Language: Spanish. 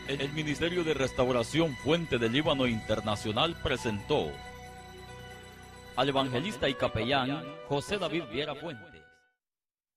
El Ministerio de Restauración Fuente del Líbano Internacional presentó al evangelista y capellán José David Viera Fuente.